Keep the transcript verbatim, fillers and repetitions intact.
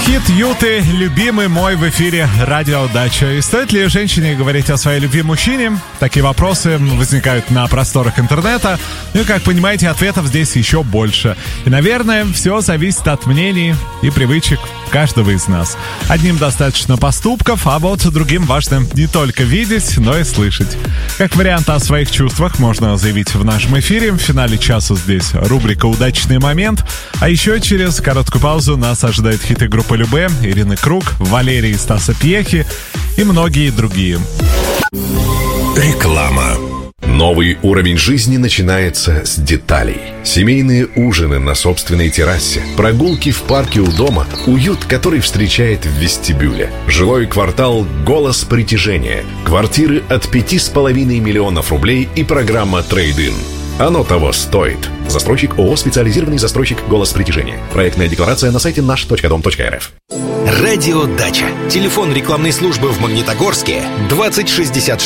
Хит Юты «Любимый мой» в эфире «Радио Дача». И стоит ли женщине говорить о своей любви мужчине? Такие вопросы возникают на просторах интернета. Ну и, как понимаете, ответов здесь еще больше. И, наверное, все зависит от мнений и привычек каждого из нас. Одним достаточно поступков, а вот другим важно не только видеть, но и слышать. Как вариант о своих чувствах можно заявить в нашем эфире. В финале часа здесь рубрика «Удачный момент». А еще через короткую паузу нас ожидают хиты группы Любэ, Ирины Круг, Валерии и Стаса Пьехи и многие другие. Реклама. Новый уровень жизни начинается с деталей. Семейные ужины на собственной террасе, прогулки в парке у дома, уют, который встречает в вестибюле. Жилой квартал «Голос притяжения». Квартиры от пяти с половиной миллионов рублей и программа «Трейд-ин». Оно того стоит. Застройщик ООО «Специализированный застройщик «Голос притяжения». Проектная декларация на сайте наш точка дом точка эр эф. Радио Дача. Телефон рекламной службы в Магнитогорске двадцать шестьдесят